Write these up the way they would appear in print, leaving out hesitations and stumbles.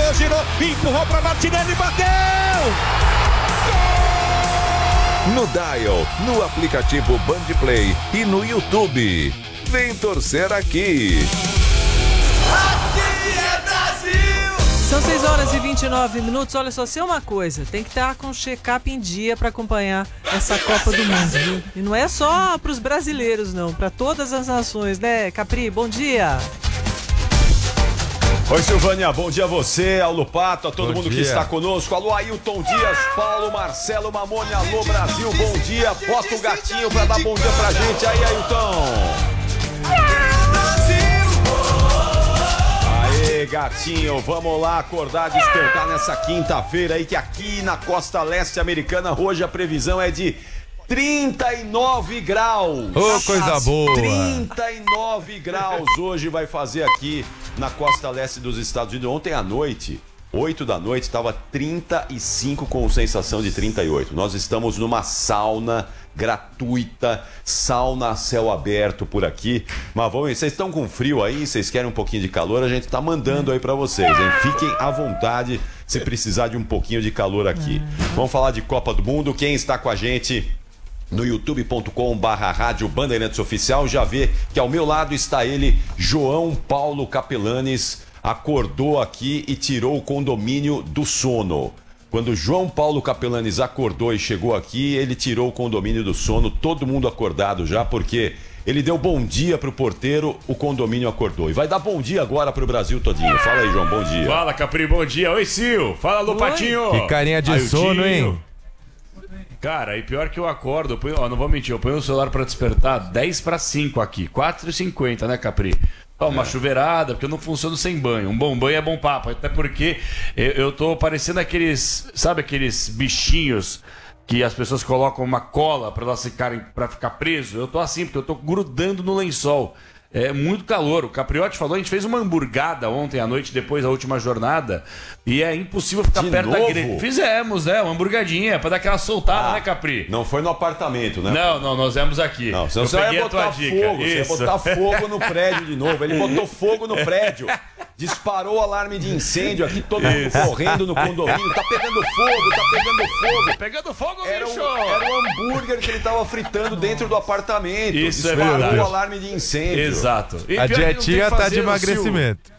girou, empurrou para Martinelli, bateu! No Dial, no aplicativo Bandplay e no YouTube. Vem torcer aqui. Aqui é Brasil! São 6h29. Olha só, sei uma coisa, tem que estar com o check-up em dia para acompanhar essa Copa do Mundo, viu? E não é só para os brasileiros, não, para todas as nações, né, Capri? Bom dia! Oi, Silvânia, bom dia a você, ao Lupato, a todo Bom mundo dia. que está conosco. Alô, Ailton Dias, Paulo, Marcelo, Mamone, alô, Brasil, bom dia. Bota o gatinho pra dar bom dia pra gente aí, Ailton. Aê, gatinho, vamos lá acordar, despertar nessa quinta-feira aí, que aqui na costa leste americana, hoje a previsão é de 39 graus. Ô, coisa boa. 39 graus hoje vai fazer aqui na costa leste dos Estados Unidos. Ontem à noite, 8 da noite, estava 35 com sensação de 38. Nós estamos numa sauna gratuita, sauna a céu aberto por aqui. Mas vamos, vocês estão com frio aí? Vocês querem um pouquinho de calor? A gente tá mandando aí pra vocês, hein? Fiquem à vontade se precisar de um pouquinho de calor aqui. Vamos falar de Copa do Mundo. Quem está com a gente no youtube.com/rádio Bandeirantes Oficial já vê que ao meu lado está ele, João Paulo Capelanes, acordou aqui e tirou o condomínio do sono. Quando João Paulo Capelanes acordou e chegou aqui, ele tirou o condomínio do sono, todo mundo acordado já, porque ele deu bom dia pro porteiro, o condomínio acordou. E vai dar bom dia agora pro Brasil todinho. Fala aí, João, bom dia. Fala, Capri, bom dia. Oi, Sil. Fala, Lupatinho. Que carinha de sono, hein? Cara, e pior que eu acordo, não vou mentir, eu ponho o celular pra despertar 10 para 5 aqui, 4h50, né, Capri? Uma chuveirada, porque eu não funciono sem banho. Um bom banho é bom papo, até porque eu tô parecendo aqueles, sabe aqueles bichinhos que as pessoas colocam uma cola pra elas ficarem, pra ficar preso? Eu tô assim, porque eu tô grudando no lençol. É muito calor. O Capriotti falou, a gente fez uma hamburgada ontem à noite, depois da última jornada, e é impossível ficar De perto da novo? grelha. Fizemos, né? Uma hamburgadinha, pra dar aquela soltada, né, Capri? Não foi no apartamento, né? Não, nós vemos aqui. Não, senão Eu você ia peguei a tua botar dica. fogo, você ia Isso. botar fogo no prédio de novo. Ele botou fogo no prédio, disparou o alarme de incêndio aqui, todo mundo correndo no condomínio. Tá pegando fogo, tá pegando fogo. Pegando fogo, Era bicho! era o hambúrguer que ele tava fritando dentro do apartamento. Isso é disparou verdade. o alarme de incêndio. Exato. E A pior que não tem dietinha que tá fazer, de Sil. emagrecimento.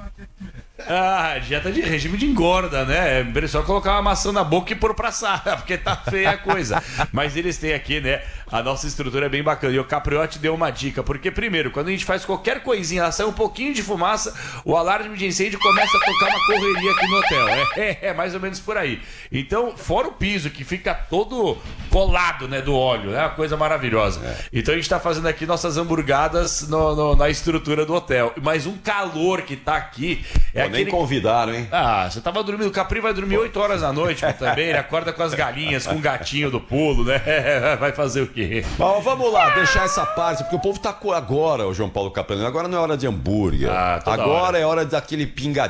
Ah, dieta de regime de engorda, né? É só colocar uma maçã na boca e pôr pra assar, porque tá feia a coisa. Mas eles têm aqui, né? A nossa estrutura é bem bacana. E o Capriotti deu uma dica, porque primeiro, quando a gente faz qualquer coisinha, ela sai um pouquinho de fumaça, o alarme de incêndio começa a tocar uma correria aqui no hotel. É mais ou menos por aí. Então, fora o piso, que fica todo colado, né, do óleo, né? Uma coisa maravilhosa. Então a gente tá fazendo aqui nossas hamburgadas na estrutura do hotel. Mas um calor que tá aqui é Pô, nem convidaram, hein? Ah, você tava dormindo. O Capri vai dormir 8 horas da noite também. Ele acorda com as galinhas, com o gatinho do pulo, né? Vai fazer o quê? Mas vamos lá, deixar essa parte, porque o povo tá agora, o João Paulo Capelano. Agora não é hora de hambúrguer. Toda agora hora. é hora daquele pingadinho.